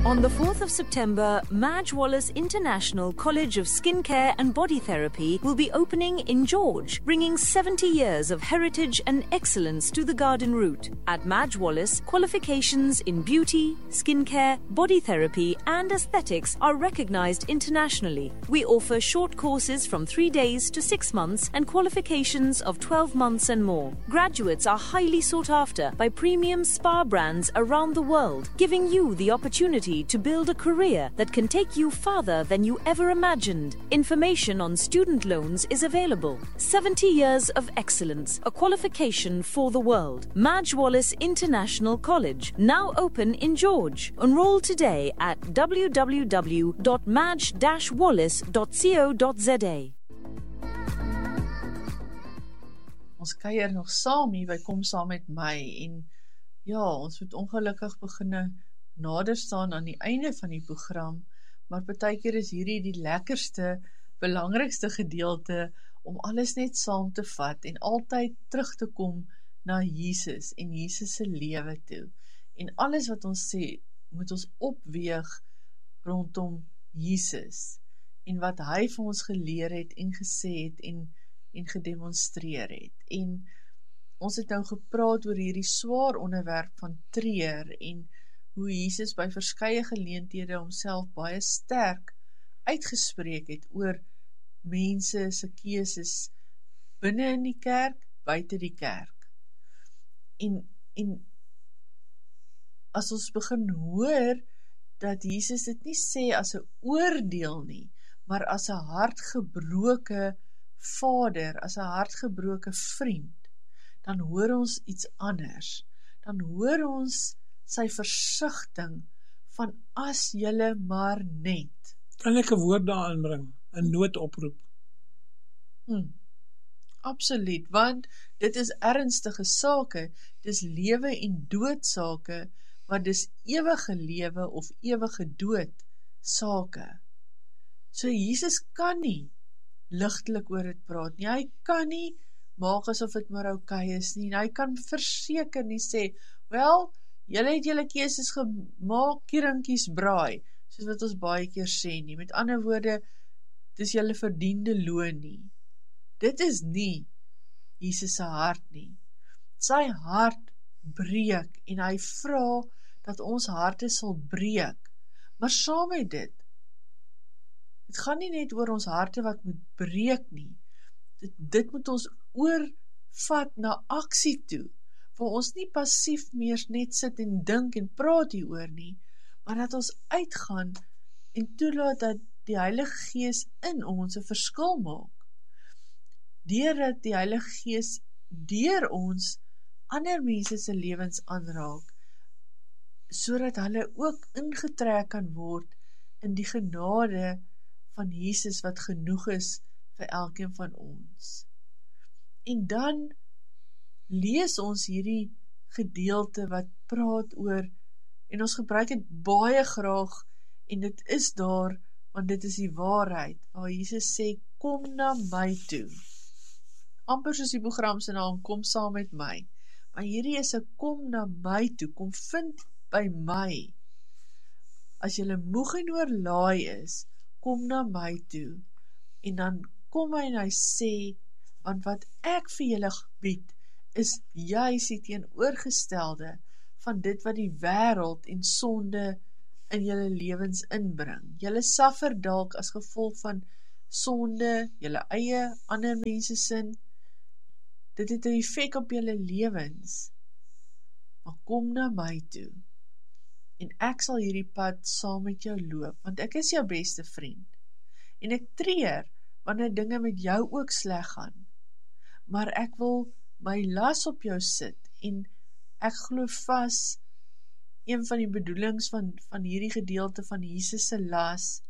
On the 4th of September, Madge Wallace International College of Skincare and Body Therapy will be opening in George, bringing 70 years of heritage and excellence to the garden route. At Madge Wallace, qualifications in beauty, skincare, body therapy and aesthetics are recognized internationally. We offer short courses from 3 days to 6 months and qualifications of 12 months and more. Graduates are highly sought after by premium spa brands around the world, giving you the opportunity to build a career that can take you farther than you ever imagined. Information on student loans is available. 70 years of excellence, a qualification for the world. Madge Wallace International College, now open in George. Enroll today at www.madge-wallace.co.za. Ons kuier nog saam hier by Kom Saam Met My en ja, ons moet ongelukkig beginne nader staan aan die einde van die program, maar partykeer is hierdie die lekkerste, belangrikste gedeelte om alles net saam te vat en altyd terug te kom na Jesus en Jesus se lewe toe. En alles wat ons sê, moet ons opweeg rondom Jesus en wat hy vir ons geleer het en gesê het en gedemonstreer het. En ons het nou gepraat oor hierdie swaar onderwerp van treur en hoe Jesus by verskeie geleenthede homself baie sterk uitgespreek het oor mense se keuses binne in die kerk, buite die kerk. En as ons begin hoor dat Jesus dit nie sê as 'n oordeel nie, maar as 'n hartgebroke vader, as 'n hartgebroke vriend, dan hoor ons iets anders. Dan hoor ons sy versigtiging van as julle maar net. Kan ek 'n woord daaraan bring? 'n noodoproep. Absoluut, want dit is ernstige sake, dis lewe en dood sake, maar dis ewige lewe of ewige dood sake. So Jesus kan nie ligtelik oor dit praat nie, hy kan nie maak asof dit maar oukei is nie, en hy kan verseker nie sê, wel, julle het julle keuses gemaak, kieringkies braai, soos wat ons baie keer sê nie, met ander woorde, dis julle verdiende loon nie. Dit is nie Jesus se hart nie. Sy hart breek, en hy vra dat ons harte sal breek, maar saam met dit, het gaan nie net oor ons harte wat moet breek nie, dit moet ons oorvat na aksie toe, waar ons nie passief meer net sit en dink en praat hieroor nie, maar dat ons uitgaan en toelaat dat die Heilige Gees in ons 'n verskil maak. Deurdat die Heilige Gees deur ons ander mense se lewens aanraak, sodat hulle ook ingetrek kan word in die genade van Jesus wat genoeg is vir elkeen van ons. En dan lees ons hierdie gedeelte wat praat oor, en ons gebruik het baie graag, en dit is daar, want dit is die waarheid, waar Jesus sê, kom na my toe. Amper soos die program se naam, kom saam met my. Maar hierdie is 'n kom na my toe, kom vind by my. As jy moeg en oorlaai is, kom na my toe. En dan kom hy en hy sê, want wat ek vir julle bied, is juis die teenoorgestelde van dit wat die wêreld en sonde in julle lewens inbring. Julle suffer dalk as gevolg van sonde, julle eie, ander mense sin. Dit het 'n effek op julle lewens. Maar kom na my toe. En ek sal hierdie pad saam met jou loop, want ek is jou beste vriend. En ek treur wanneer dinge met jou ook sleg gaan. Maar ek wil my las op jou sit, en ek glo vas, een van die bedoelings van hierdie gedeelte van Jesus se las,